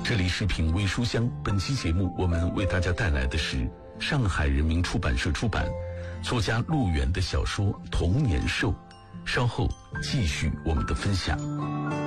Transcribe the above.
这里是品味书香，本期节目我们为大家带来的是上海人民出版社出版作家陆远的小说《童年兽》。稍后继续我们的分享。